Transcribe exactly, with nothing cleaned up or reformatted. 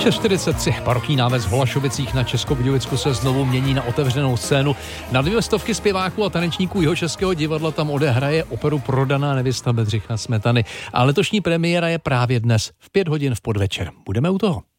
šest čtyřicet tři. Barokní náves v Holašovicích na Českobudějovicku se znovu mění na otevřenou scénu. Na dvě stovky zpěváků a tanečníků Jihočeského divadla tam odehraje operu Prodaná nevěsta Bedřicha Smetany. A letošní premiéra je právě dnes v pět hodin v podvečer. Budeme u toho.